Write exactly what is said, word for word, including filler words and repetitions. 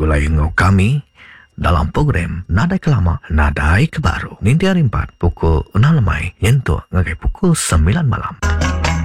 gulai ngau kami dalam program Nadai Kelama, Nadai Kebaru. Ninti hari empat pukul enam lemai, yentu ngagai pukul sembilan malam.